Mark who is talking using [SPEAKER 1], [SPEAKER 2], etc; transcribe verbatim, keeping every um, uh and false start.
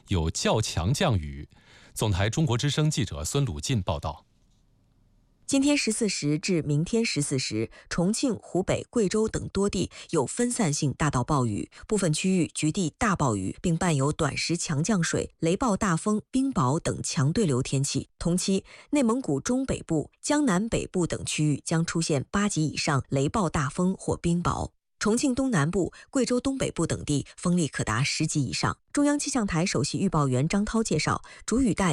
[SPEAKER 1] 有较强降雨。总台中国之声记者孙鲁进报道。
[SPEAKER 2] 今天十四时至明天十四时，重庆、湖北、贵州等多地有分散性大到暴雨，部分区域局地大暴雨，并伴有短时强降水、雷暴大风、冰雹等强对流天气。同期，内蒙古中北部、江南北部等区域将出现八级以上雷暴大风或冰雹。重庆东南部、贵州东北部等地风力可达十级以上。中央气象台首席预报员张涛介绍，主雨带